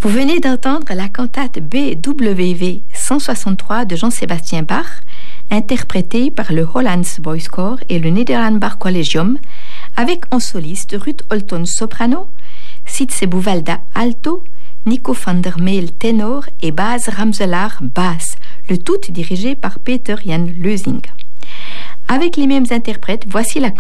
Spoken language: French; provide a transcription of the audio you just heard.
Vous venez d'entendre la cantate BWV 163 de Jean-Sébastien Bach, interprétée par le Hollands Boys Choir et le Nederland Bach Collegium, avec en soliste Ruth Holton soprano, Sitze Buvalda alto, Nico van der Meel ténor et Bas Ramselaar basse, le tout dirigé par Peter Jan Leusing. Avec les mêmes interprètes, voici la